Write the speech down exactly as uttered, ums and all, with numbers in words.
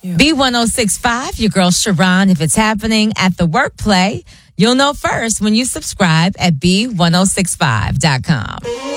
B one oh six five, your girl Sharon. If it's happening at the workplace, you'll know first when you subscribe at B one oh six five dot com.